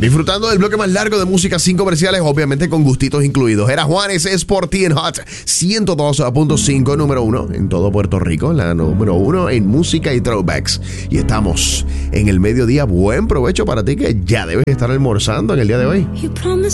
Disfrutando del bloque más largo de música sin comerciales, obviamente con gustitos incluidos. Era Juanes, es por ti en Hot 102.5, número 1 en todo Puerto Rico, la número 1 en música y throwbacks. Y estamos en el mediodía. Buen provecho para ti que ya debes estar almorzando en el día de hoy.